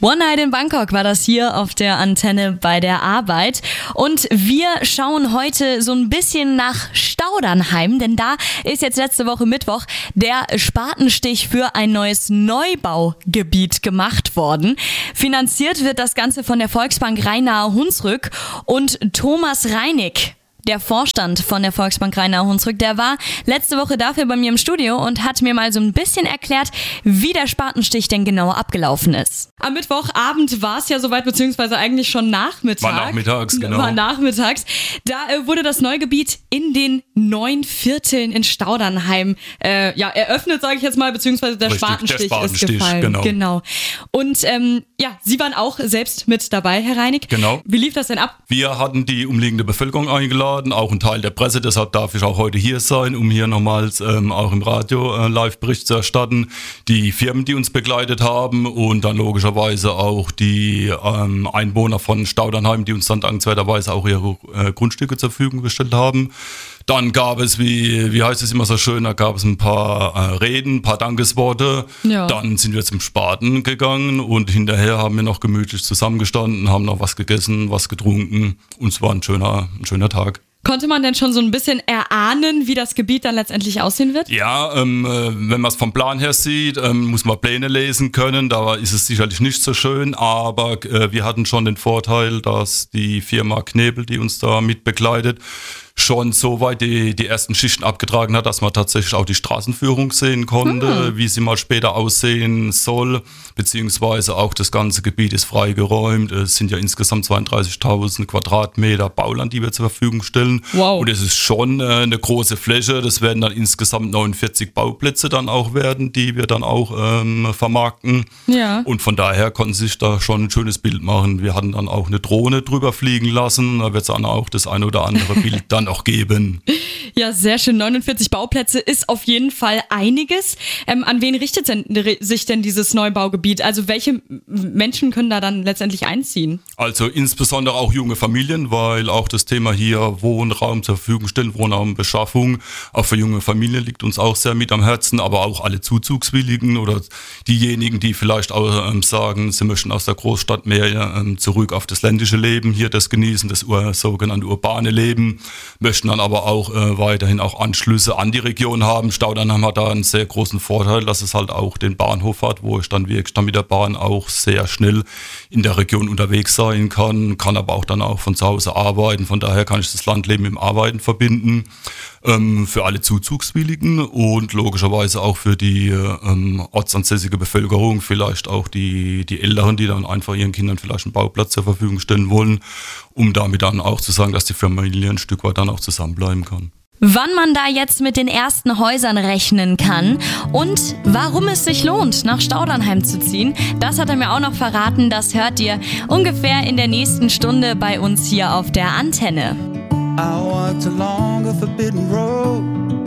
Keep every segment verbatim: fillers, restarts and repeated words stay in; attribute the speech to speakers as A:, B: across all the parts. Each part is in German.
A: One Night in Bangkok war das hier auf der Antenne bei der Arbeit. Und wir schauen heute so ein bisschen nach Staudernheim, denn da ist jetzt letzte Woche Mittwoch der Spatenstich für ein neues Neubaugebiet gemacht worden. Finanziert wird das Ganze von der Volksbank Rhein-Nahe-Hunsrück und Thomas Reinig, der Vorstand von der Volksbank Rhein-Nahe-Hunsrück, der war letzte Woche dafür bei mir im Studio und hat mir mal so ein bisschen erklärt, wie der Spatenstich denn genau abgelaufen ist. Am Mittwochabend war es ja soweit, beziehungsweise eigentlich schon Nachmittag.
B: War nachmittags, genau.
A: War nachmittags. Da äh, wurde das Neugebiet in den neun Vierteln in Staudernheim äh, ja, eröffnet, sage ich jetzt mal, beziehungsweise der,
B: Richtig,
A: Spatenstich,
B: der Spatenstich
A: ist gefallen.
B: Genau.
A: genau. Und ähm, ja, Sie waren auch selbst mit dabei, Herr Reinig.
B: Genau.
A: Wie lief das denn ab?
B: Wir hatten die umliegende Bevölkerung eingeladen, auch ein Teil der Presse, deshalb darf ich auch heute hier sein, um hier nochmals ähm, auch im Radio äh, Live-Bericht zu erstatten. Die Firmen, die uns begleitet haben und dann logischerweise auch die ähm, Einwohner von Staudernheim, die uns dann dankenswerterweise auch ihre äh, Grundstücke zur Verfügung gestellt haben. Dann gab es, wie, wie heißt es immer so schön, da gab es ein paar äh, Reden, ein paar Dankesworte.
A: Ja.
B: Dann sind wir zum Spaten gegangen und hinterher haben wir noch gemütlich zusammengestanden, haben noch was gegessen, was getrunken und es war ein schöner, ein schöner Tag.
A: Konnte man denn schon so ein bisschen erahnen, wie das Gebiet dann letztendlich aussehen wird?
B: Ja, ähm, wenn man es vom Plan her sieht, ähm, muss man Pläne lesen können. Da ist es sicherlich nicht so schön, aber äh, wir hatten schon den Vorteil, dass die Firma Knebel, die uns da mit begleitet, schon so weit die, die ersten Schichten abgetragen hat, dass man tatsächlich auch die Straßenführung sehen konnte, hm. wie sie mal später aussehen soll, beziehungsweise auch das ganze Gebiet ist freigeräumt. Es sind ja insgesamt zweiunddreißigtausend Quadratmeter Bauland, die wir zur Verfügung stellen.
A: Wow.
B: Und es ist schon äh, eine große Fläche. Das werden dann insgesamt neunundvierzig Bauplätze dann auch werden, die wir dann auch ähm, vermarkten.
A: Ja.
B: Und von daher konnten sie sich da schon ein schönes Bild machen. Wir hatten dann auch eine Drohne drüber fliegen lassen. Da wird es dann auch das ein oder andere Bild dann auch geben.
A: Ja, sehr schön. neunundvierzig Bauplätze ist auf jeden Fall einiges. Ähm, an wen richtet denn, sich denn dieses Neubaugebiet? Also welche Menschen können da dann letztendlich einziehen?
B: Also insbesondere auch junge Familien, weil auch das Thema hier Wohnraum zur Verfügung stellen, Wohnraumbeschaffung, auch für junge Familien liegt uns auch sehr mit am Herzen, aber auch alle Zuzugswilligen oder diejenigen, die vielleicht auch ähm, sagen, sie möchten aus der Großstadt mehr ähm, zurück auf das ländliche Leben, hier das genießen, das ur- sogenannte urbane Leben, möchten dann aber auch äh, weiterhin auch Anschlüsse an die Region haben. Staudernheim hat da einen sehr großen Vorteil, dass es halt auch den Bahnhof hat, wo ich dann wirklich dann mit der Bahn auch sehr schnell in der Region unterwegs sein kann, kann aber auch dann auch von zu Hause arbeiten. Von daher kann ich das Landleben mit dem Arbeiten verbinden. Ähm, für alle Zuzugswilligen und logischerweise auch für die ähm, ortsansässige Bevölkerung, vielleicht auch die, die Älteren, die dann einfach ihren Kindern vielleicht einen Bauplatz zur Verfügung stellen wollen, um damit dann auch zu sagen, dass die Familie ein Stück weit dann auch zusammenbleiben kann.
A: Wann man da jetzt mit den ersten Häusern rechnen kann und warum es sich lohnt, nach Staudernheim zu ziehen, das hat er mir auch noch verraten. Das hört ihr ungefähr in der nächsten Stunde bei uns hier auf der Antenne.
C: I walked along a forbidden road.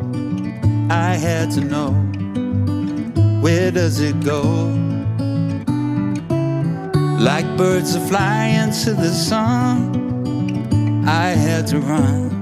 C: I had to know, where does it go? Like birds that fly into the sun, I had to run.